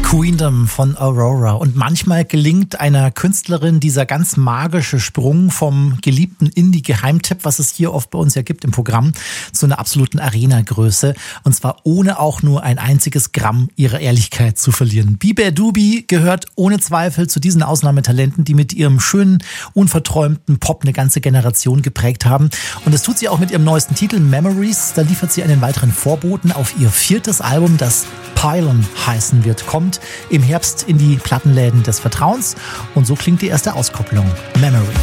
Queendom von Aurora. Und manchmal gelingt einer Künstlerin dieser ganz magische Sprung vom geliebten Indie-Geheimtipp, was es hier oft bei uns ja gibt im Programm, zu einer absoluten Arena-Größe. Und zwar ohne auch nur ein einziges Gramm ihrer Ehrlichkeit zu verlieren. Bieber Dubi gehört ohne Zweifel zu diesen Ausnahmetalenten, die mit ihrem schönen, unverträumten Pop eine ganze Generation geprägt haben. Und das tut sie auch mit ihrem neuesten Titel Memories. Da liefert sie einen weiteren Vorboten auf ihr 4. Album, das Pylon heißen wird. Kommt im Herbst in die Plattenläden des Vertrauens. Und so klingt die erste Auskopplung. Memory.